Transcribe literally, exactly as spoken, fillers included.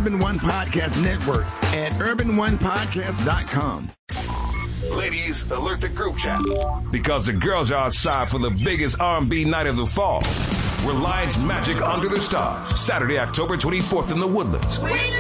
Urban One Podcast Network at urban one podcast dot com. Ladies, alert the group chat, because the girls are outside for the biggest R and B night of the fall. Reliance Magic Under the Stars, Saturday, October twenty-fourth in the Woodlands.